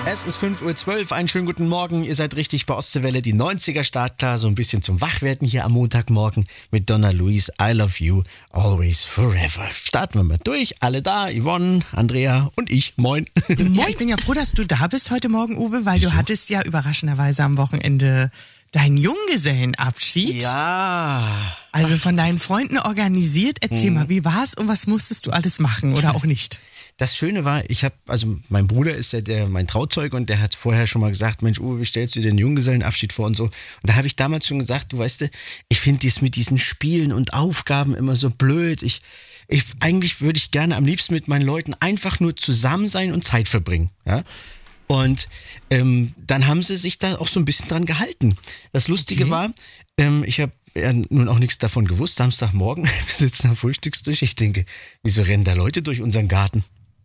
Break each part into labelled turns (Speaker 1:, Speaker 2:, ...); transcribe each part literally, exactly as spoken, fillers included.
Speaker 1: Es ist fünf Uhr zwölf, einen schönen guten Morgen. Ihr seid richtig bei Ostseewelle, die neunziger startklar, so ein bisschen zum Wachwerden hier am Montagmorgen mit Donna Luis, I Love You, Always Forever. Starten wir mal durch, alle da, Yvonne, Andrea und ich, moin.
Speaker 2: Ja, ich bin ja froh, dass du da bist heute Morgen, Uwe, weil du hattest ja überraschenderweise am Wochenende deinen Junggesellenabschied.
Speaker 1: Ja.
Speaker 2: Also von deinen Freunden organisiert. Erzähl mal, wie war's und was musstest du alles machen oder auch nicht?
Speaker 1: Das Schöne war, ich habe, also mein Bruder ist ja der, mein Trauzeuge und der hat vorher schon mal gesagt, Mensch Uwe, wie stellst du dir den Junggesellenabschied vor und so. Und da habe ich damals schon gesagt, du weißt, ich finde dies mit diesen Spielen und Aufgaben immer so blöd. Ich, ich eigentlich würde ich gerne am liebsten mit meinen Leuten einfach nur zusammen sein und Zeit verbringen. Ja? Und ähm, dann haben sie sich da auch so ein bisschen dran gehalten. Das Lustige okay. war, ähm, ich habe ja nun auch nichts davon gewusst. Samstagmorgen, wir sitzen am Frühstückstisch. Ich denke, wieso rennen da Leute durch unseren Garten?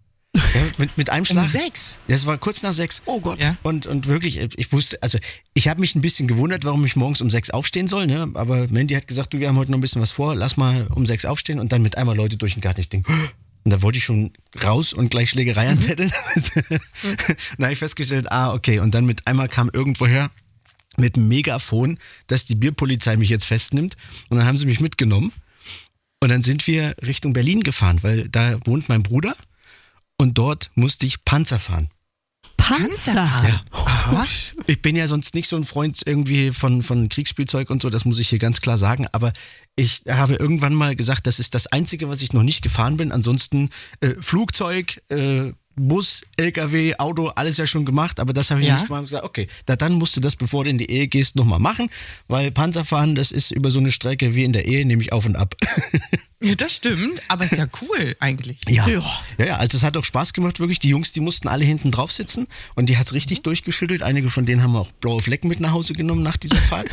Speaker 1: Ja, mit, mit einem Schlag.
Speaker 2: Um sechs?
Speaker 1: Ja, es war kurz nach sechs.
Speaker 2: Oh Gott. Ja.
Speaker 1: Und, und wirklich, ich wusste, also ich habe mich ein bisschen gewundert, warum ich morgens um sechs aufstehen soll, ne? Aber Mandy hat gesagt, du, wir haben heute noch ein bisschen was vor, lass mal um sechs aufstehen und dann mit einmal Leute durch den Garten. Ich denke, und da wollte ich schon raus und gleich Schlägerei anzetteln. Mhm. Dann habe ich festgestellt, ah, okay. Und dann mit einmal kam irgendwoher mit einem Megafon, dass die Bierpolizei mich jetzt festnimmt. Und dann haben sie mich mitgenommen. Und dann sind wir Richtung Berlin gefahren, weil da wohnt mein Bruder. Und dort musste ich Panzer fahren.
Speaker 2: Panzer?
Speaker 1: Ja.
Speaker 2: Aha.
Speaker 1: Ich bin ja sonst nicht so ein Freund irgendwie von, von Kriegsspielzeug und so, das muss ich hier ganz klar sagen. Aber ich habe irgendwann mal gesagt, das ist das Einzige, was ich noch nicht gefahren bin. Ansonsten äh, Flugzeug, äh, Bus, L K W, Auto, alles ja schon gemacht, aber das habe ich ja. nicht mal gesagt, okay, da, dann musst du das, bevor du in die Ehe gehst, nochmal machen, weil Panzerfahren, das ist über so eine Strecke wie in der Ehe, nämlich auf und ab.
Speaker 2: Ja, das stimmt, aber ist ja cool eigentlich.
Speaker 1: Ja, ja, ja, also es hat auch Spaß gemacht, wirklich. Die Jungs, die mussten alle hinten drauf sitzen und die hat's richtig mhm. durchgeschüttelt. Einige von denen haben auch blaue Flecken mit nach Hause genommen nach dieser Fahrt.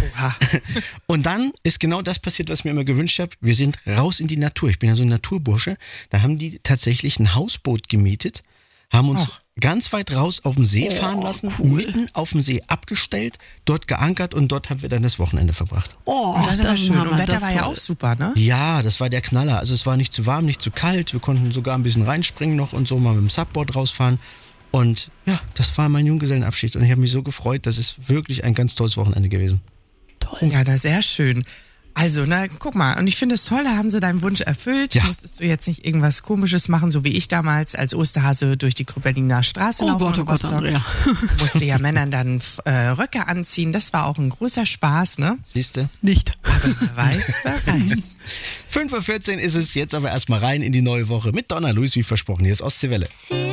Speaker 1: Und dann ist genau das passiert, was ich mir immer gewünscht habe. Wir sind raus in die Natur. Ich bin ja so ein Naturbursche. Da haben die tatsächlich ein Hausboot gemietet, haben uns Ach. ganz weit raus auf dem See oh, fahren lassen, cool. mitten auf dem See abgestellt, dort geankert und dort haben wir dann das Wochenende verbracht.
Speaker 2: Oh, das ist aber schön. Und Wetter war toll. Ja auch super, ne?
Speaker 1: Ja, das war der Knaller. Also es war nicht zu warm, nicht zu kalt. Wir konnten sogar ein bisschen reinspringen noch und so mal mit dem Subboard rausfahren. Und ja, das war mein Junggesellenabschied und ich habe mich so gefreut. Das ist wirklich ein ganz tolles Wochenende gewesen.
Speaker 2: Toll. Ja, das ist sehr schön. Also, na, guck mal, und ich finde es toll, da haben sie deinen Wunsch erfüllt. Ja. Musstest du jetzt nicht irgendwas Komisches machen, so wie ich damals als Osterhase durch die Krüppeliner Straße
Speaker 3: oh
Speaker 2: laufen.
Speaker 3: Gott, oh Gott, Andrea.
Speaker 2: Musste ja Männern dann äh, Röcke anziehen. Das war auch ein großer Spaß, ne?
Speaker 1: Siehste?
Speaker 3: Nicht.
Speaker 2: Aber wer weiß, wer weiß.
Speaker 1: fünf Uhr vierzehn ist es, jetzt aber erstmal rein in die neue Woche mit Donna Luis, wie versprochen. Hier ist Ostseewelle.